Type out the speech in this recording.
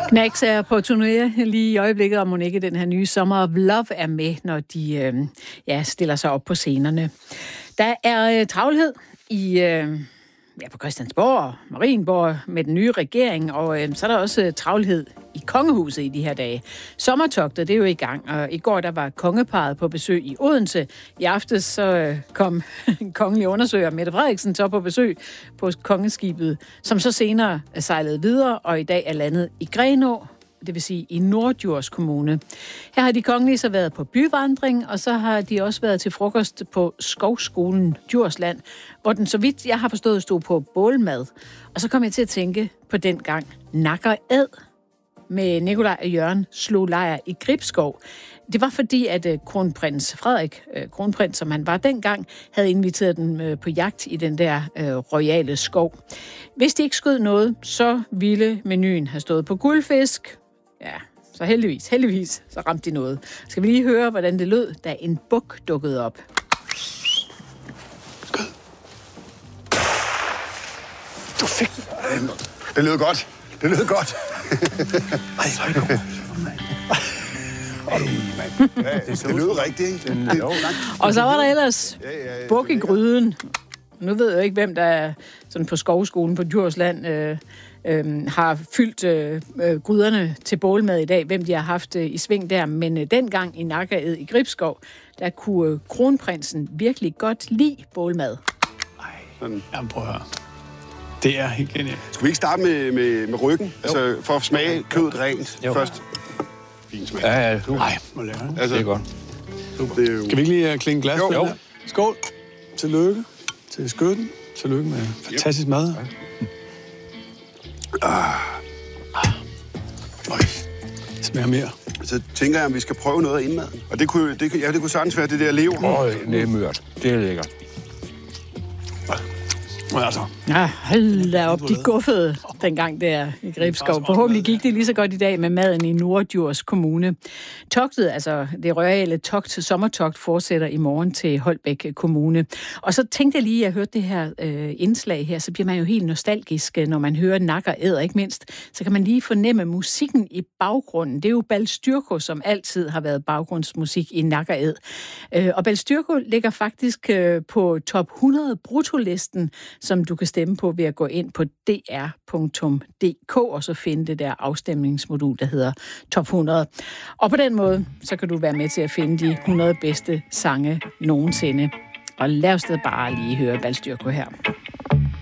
Knacks er på turné lige i øjeblikket, og Monique, den her nye Summer of Love er med, når de stiller sig op på scenerne. Der er travlhed på Christiansborg og Marienborg med den nye regering, og så er der også travlhed i kongehuset i de her dage. Sommertogtet, det er jo i gang, og i går der var kongeparret på besøg i Odense. I aftes så kom kongelig undersøger Mette Frederiksen så på besøg på kongeskibet, som så senere sejlede videre, og i dag er landet i Grenaa, det vil sige i Norddjurs Kommune. Her har de kongelige så været på byvandring, og så har de også været til frokost på Skovskolen Djursland, hvor den, så vidt jeg har forstået, stod på bålmad. Og så kom jeg til at tænke på den gang Nak & Æd med Nikolaj og Jørgen slog lejr i Gribskov. Det var fordi, at kronprins Frederik, kronprins som han var dengang, havde inviteret dem på jagt i den der royale skov. Hvis de ikke skød noget, så ville menuen have stået på guldfisk. Ja, så heldigvis, så ramte de noget. Skal vi lige høre, hvordan det lød, da en buk dukkede op. Skød. Du fik det lød godt. Det lød godt. Ej, så er det godt. Det lød rigtigt, ikke? Og så var der ellers buk i gryden. Nu ved jeg ikke, hvem der er sådan på Skovskolen på Djursland har fyldt gryderne til bålmad i dag, hvem de har haft i sving der. Men dengang i Nak & Æd i Gribskov, der kunne kronprinsen virkelig godt lide bålmad. Jamen prøv at høre. Det er helt genialt. Skal vi ikke starte med ryggen? Altså for at smage kødet rent først. Fin smag. Ja. Nej, må lave det. Altså, det er godt. Skal vi ikke lige klinge glas? Jo. Skål. Tillykke til skytten. Tillykke med fantastisk mad. Det smager mere. Så tænker jeg, at vi skal prøve noget af indmaden. Og det kunne sagtens være det der lever. Det er mørt. Det er lækkert. Altså. Ja, hold da op, de guffede dengang der i Gribskov. Forhåbentlig gik det lige så godt i dag med maden i Norddjurs Kommune. Togtet, altså det royale sommertogt, fortsætter i morgen til Holbæk Kommune. Og så tænkte jeg lige, at jeg hørte det her indslag her, så bliver man jo helt nostalgisk, når man hører Nak & Æd, ikke mindst. Så kan man lige fornemme musikken i baggrunden. Det er jo Balstyrko, som altid har været baggrundsmusik i Nak & Æd. Og Balstyrko ligger faktisk på top 100 bruttolisten, som du kan stemme på ved at gå ind på dr.dk og så finde det der afstemningsmodul, der hedder Top 100. Og på den måde, så kan du være med til at finde de 100 bedste sange nogensinde. Og lad os da bare lige høre Balstyrko her.